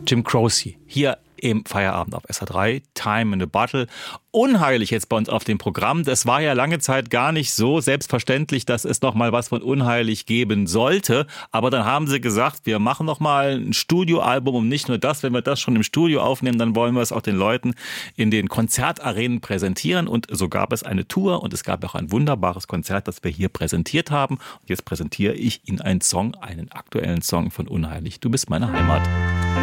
Jim Croce, hier im Feierabend auf SR3, Time in a Bottle. Unheilig jetzt bei uns auf dem Programm. Das war ja lange Zeit gar nicht so selbstverständlich, dass es noch mal was von Unheilig geben sollte. Aber dann haben sie gesagt, wir machen noch mal ein Studioalbum und nicht nur das. Wenn wir das schon im Studio aufnehmen, dann wollen wir es auch den Leuten in den Konzertarenen präsentieren. Und so gab es eine Tour und es gab auch ein wunderbares Konzert, das wir hier präsentiert haben. Und jetzt präsentiere ich Ihnen einen aktuellen Song von Unheilig. Du bist meine Heimat.